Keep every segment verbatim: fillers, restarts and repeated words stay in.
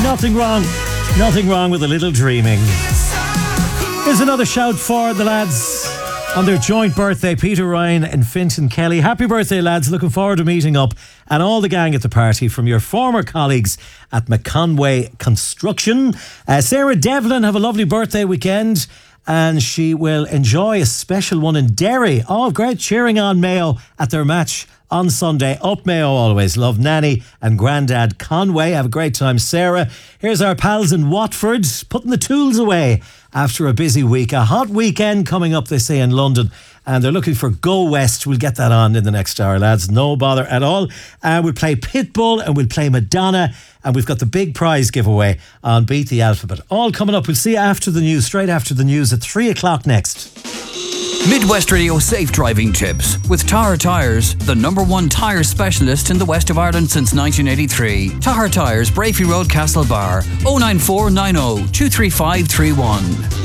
nothing wrong. Nothing wrong with a little dreaming. Here's another shout for the lads on their joint birthday, Peter Ryan and Fintan Kelly. Happy birthday, lads. Looking forward to meeting up and all the gang at the party from your former colleagues at McConway Construction. Uh, Sarah Devlin, have a lovely birthday weekend, and she will enjoy a special one in Derry. Oh, great. Cheering on Mayo at their match on Sunday. Up Mayo always. Love Nanny and Grandad Conway. Have a great time, Sarah. Here's our pals in Watford, putting the tools away after a busy week. A hot weekend coming up, they say, in London, and they're looking for Go West. We'll get that on in the next hour, lads. No bother at all. Uh, we'll play Pitbull and we'll play Madonna, and we've got the big prize giveaway on Beat the Alphabet. All coming up. We'll see you after the news, straight after the news at three o'clock next. Midwest Radio safe driving tips with Tahar Tyres, the number one tyre specialist in the west of Ireland since nineteen eighty-three. Tahar Tyres, Brafey Road, Castlebar. oh nine four nine oh two three five three one.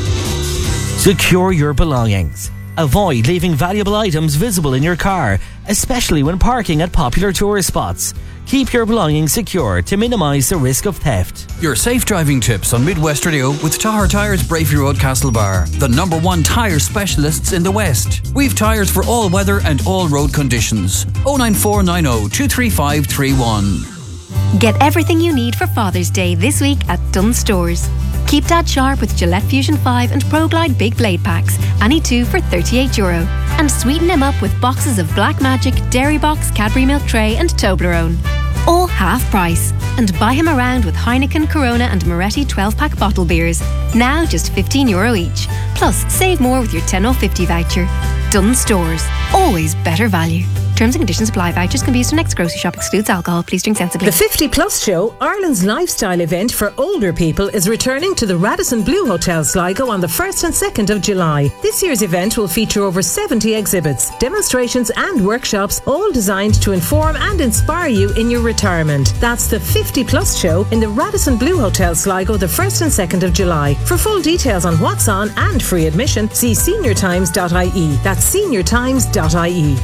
Secure your belongings. Avoid leaving valuable items visible in your car, especially when parking at popular tourist spots. Keep your belongings secure to minimise the risk of theft. Your safe driving tips on Midwest Radio with Tahar Tyres, Brafey Road, Castlebar, the number one tyre specialists in the West. We've tyres for all weather and all road conditions. oh nine four nine oh two three five three one. Get everything you need for Father's Day this week at Dunnes Stores. Keep Dad sharp with Gillette Fusion five and ProGlide Big Blade Packs, any two for thirty-eight euro. And sweeten him up with boxes of Black Magic, Dairy Box, Cadbury Milk Tray and Toblerone. All half price. And buy him around with Heineken, Corona and Moretti twelve pack bottle beers. Now just fifteen euro each. Plus, save more with your ten oh fifty voucher. Dunnes Stores. Always better value. Terms and conditions apply. Vouchers can be used for next grocery shop. Excludes alcohol. Please drink sensibly. The fifty plus Show, Ireland's lifestyle event for older people, is returning to the Radisson Blu Hotel Sligo on the first and second of July. This year's event will feature over seventy exhibits, demonstrations and workshops, all designed to inform and inspire you in your retirement. That's the fifty plus Show in the Radisson Blu Hotel Sligo the first and second of July. For full details on what's on and free admission, see senior times dot I E. That's senior times dot I E.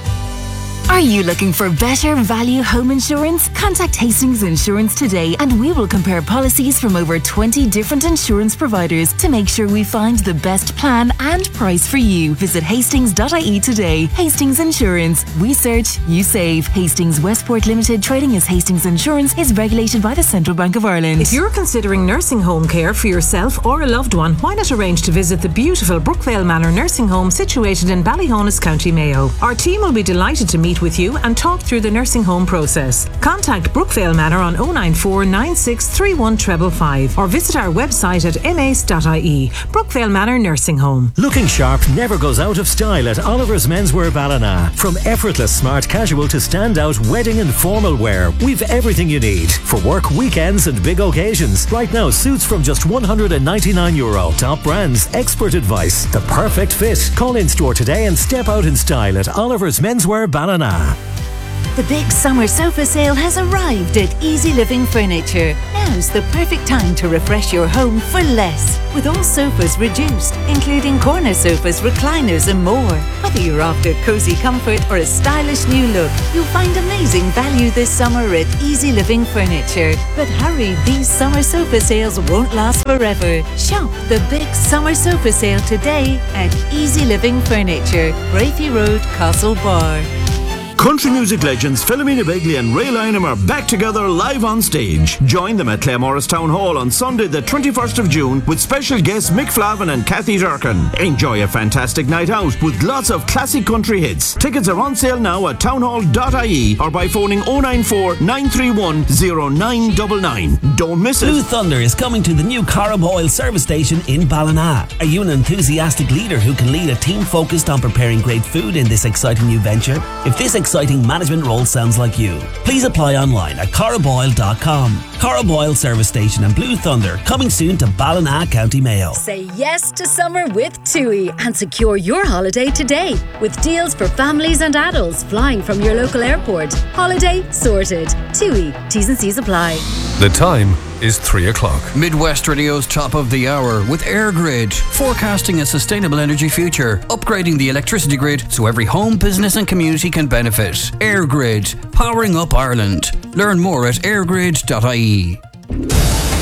Are you looking for better value home insurance? Contact Hastings Insurance today and we will compare policies from over twenty different insurance providers to make sure we find the best plan and price for you. Visit hastings dot I E today. Hastings Insurance. We search, you save. Hastings Westport Limited, trading as Hastings Insurance, is regulated by the Central Bank of Ireland. If you're considering nursing home care for yourself or a loved one, why not arrange to visit the beautiful Brookvale Manor Nursing Home situated in Ballyhonus, County Mayo. Our team will be delighted to meet with you and talk through the nursing home process. Contact Brookvale Manor on oh nine four nine six three one five five five or visit our website at m a c e dot I E. Brookvale Manor Nursing Home. Looking sharp never goes out of style at Oliver's Menswear Ballina. From effortless smart casual to standout wedding and formal wear, we've everything you need for work, weekends and big occasions. Right now, suits from just one hundred ninety-nine euro. Top brands, expert advice, the perfect fit. Call in store today and step out in style at Oliver's Menswear Ballina. The big summer sofa sale has arrived at Easy Living Furniture. Now's the perfect time to refresh your home for less. With all sofas reduced, including corner sofas, recliners and more. Whether you're after cosy comfort or a stylish new look, you'll find amazing value this summer at Easy Living Furniture. But hurry, these summer sofa sales won't last forever. Shop the big summer sofa sale today at Easy Living Furniture, Brafey Road, Castlebar. Country music legends Philomena Begley and Ray Lynham are back together live on stage. Join them at Claremorris Town Hall on Sunday the twenty-first of June with special guests Mick Flavin and Kathy Durkin. Enjoy a fantastic night out with lots of classic country hits. Tickets are on sale now at townhall dot I E or by phoning oh nine four nine three one oh nine nine nine. Don't miss it. Blue Thunder is coming to the new Corrib Oil service station in Ballina. Are you an enthusiastic leader who can lead a team focused on preparing great food in this exciting new venture? If this exciting management role sounds like you, please apply online at corrib oil dot com. Corrib Oil Service Station and Blue Thunder, coming soon to Ballina, County Mayo. Say yes to summer with TUI and secure your holiday today with deals for families and adults flying from your local airport. Holiday sorted. TUI. T's and C's apply. The time is three o'clock. Midwest Radio's top of the hour with AirGrid, forecasting a sustainable energy future, upgrading the electricity grid so every home, business and community can benefit. AirGrid, powering up Ireland. Learn more at airgrid dot I E.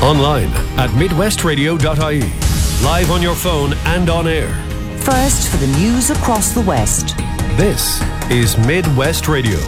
Online at midwest radio dot I E. Live on your phone and on air. First for the news across the West. This is Midwest Radio.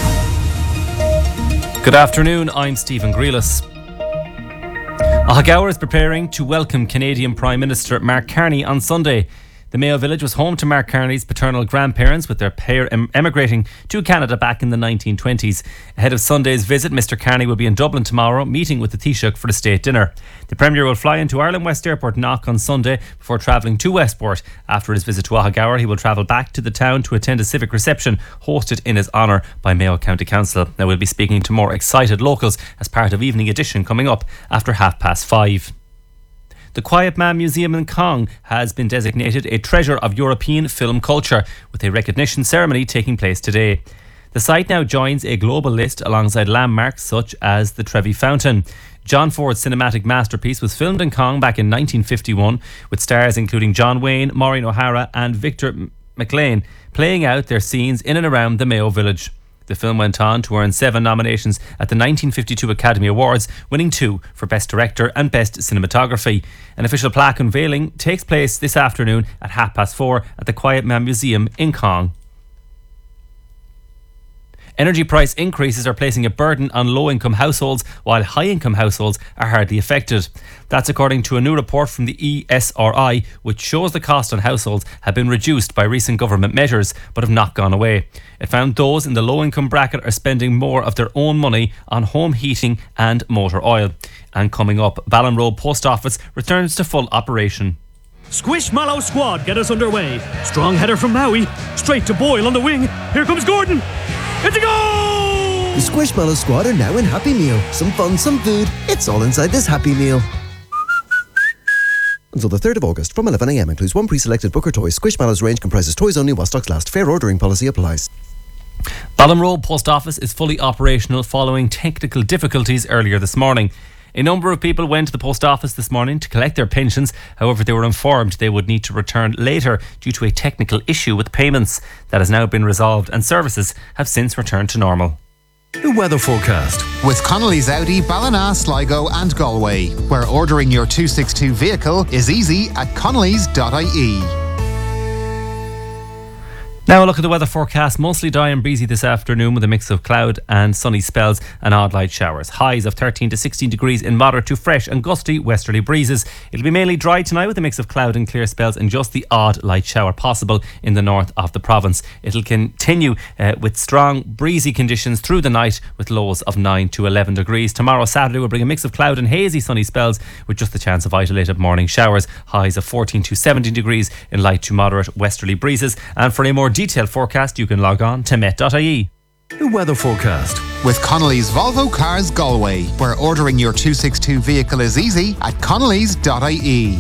Good afternoon, I'm Stephen Grealis. Ahagower is preparing to welcome Canadian Prime Minister Mark Carney on Sunday. The Mayo village was home to Mark Carney's paternal grandparents, with their pair em- emigrating to Canada back in the nineteen twenties. Ahead of Sunday's visit, Mr Carney will be in Dublin tomorrow, meeting with the Taoiseach for the state dinner. The Premier will fly into Ireland West Airport Knock on Sunday before travelling to Westport. After his visit to Ahagower, he will travel back to the town to attend a civic reception hosted in his honour by Mayo County Council. Now, we'll be speaking to more excited locals as part of Evening Edition coming up after half past five. The Quiet Man Museum in Cong has been designated a treasure of European film culture, with a recognition ceremony taking place today. The site now joins a global list alongside landmarks such as the Trevi Fountain. John Ford's cinematic masterpiece was filmed in Cong back in nineteen fifty-one, with stars including John Wayne, Maureen O'Hara and Victor McLean playing out their scenes in and around the Mayo village. The film went on to earn seven nominations at the nineteen fifty-two Academy Awards, winning two for Best Director and Best Cinematography. An official plaque unveiling takes place this afternoon at half past four at the Quiet Man Museum in Cong. Energy price increases are placing a burden on low-income households, while high-income households are hardly affected. That's according to a new report from the E S R I, which shows the cost on households have been reduced by recent government measures, but have not gone away. It found those in the low-income bracket are spending more of their own money on home heating and motor oil. And coming up, Ballinrobe Post Office returns to full operation. Squishmallow squad get us underway. Strong header from Maui, straight to Boyle on the wing. Here comes Gordon. It's a goal! The Squishmallow squad are now in Happy Meal. Some fun, some food. It's all inside this Happy Meal. Until the third of August, from eleven a m, includes one pre-selected Booker toy. Squishmallow's range comprises toys only while stocks last. Fair ordering policy applies. Ballinrobe Post Office is fully operational following technical difficulties earlier this morning. A number of people went to the post office this morning to collect their pensions. However, they were informed they would need to return later due to a technical issue with payments. That has now been resolved and services have since returned to normal. The weather forecast. With Connolly's Audi, Ballina, Sligo and Galway, where ordering your two sixty-two vehicle is easy at connellys dot I E. Now a look at the weather forecast. Mostly dry and breezy this afternoon with a mix of cloud and sunny spells and odd light showers. Highs of thirteen to sixteen degrees in moderate to fresh and gusty westerly breezes. It'll be mainly dry tonight with a mix of cloud and clear spells and just the odd light shower possible in the north of the province. It'll continue uh, with strong breezy conditions through the night with lows of nine to eleven degrees. Tomorrow, Saturday, will bring a mix of cloud and hazy sunny spells with just the chance of isolated morning showers. Highs of fourteen to seventeen degrees in light to moderate westerly breezes. And for a more detailed forecast, you can log on to met dot I E. The weather forecast. With Connolly's Volvo Cars Galway, where ordering your two sixty-two vehicle is easy at connellys dot I E.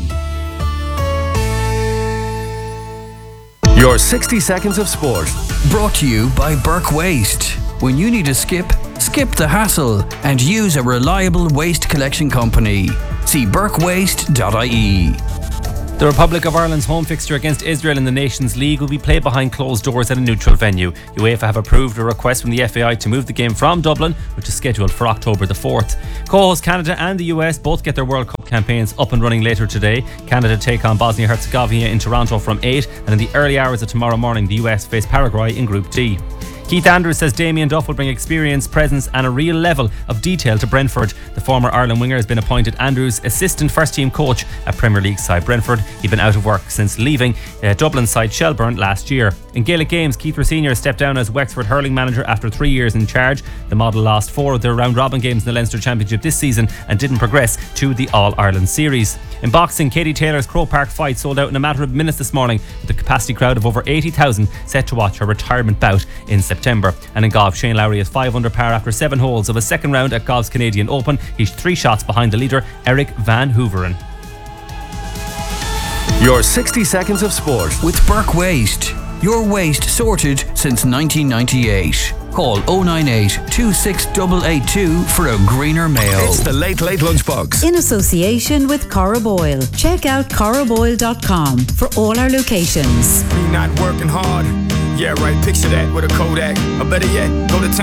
Your sixty seconds of sport. Brought to you by Burke Waste. When you need a skip, skip the hassle and use a reliable waste collection company. See burke waste dot I E. The Republic of Ireland's home fixture against Israel in the Nations League will be played behind closed doors at a neutral venue. UEFA have approved a request from the F A I to move the game from Dublin, which is scheduled for October the fourth. Co-host Canada and the U S both get their World Cup campaigns up and running later today. Canada take on Bosnia-Herzegovina in Toronto from eight, and in the early hours of tomorrow morning, the U S face Paraguay in Group D. Keith Andrews says Damien Duff will bring experience, presence and a real level of detail to Brentford. The former Ireland winger has been appointed Andrews' assistant first-team coach at Premier League side Brentford. He'd been out of work since leaving uh, Dublin side Shelbourne last year. In Gaelic games, Keith Senior stepped down as Wexford hurling manager after three years in charge. The model lost four of their round-robin games in the Leinster Championship this season and didn't progress to the All-Ireland Series. In boxing, Katie Taylor's Croke Park fight sold out in a matter of minutes this morning, with a capacity crowd of over eighty thousand set to watch her retirement bout in September. And in golf, Shane Lowry is five under par after seven holes of a second round at Golf's Canadian Open. He's three shots behind the leader, Eric Van Hooveren. Your sixty seconds of sport with Burke Waste. Your waste sorted since nineteen ninety-eight. Call oh nine eight, two six eight eight two for a greener mail. It's the Late Late Lunchbox. In association with Cora Boyle. Check out cora boyle dot com for all our locations. You're not working hard. Yeah, right. Picture that with a Kodak. Or better yet, go to town.